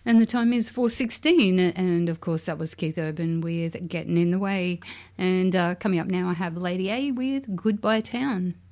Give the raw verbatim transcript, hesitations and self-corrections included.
And the time is four sixteen, and of course that was Keith Urban with Getting in the Way. And uh, coming up now I have Lady A with Goodbye Town.